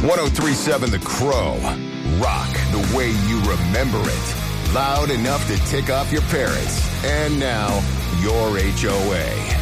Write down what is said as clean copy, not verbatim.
1037 The Crow. Rock the way you remember it. Loud enough to tick off your parents. And now, your HOA.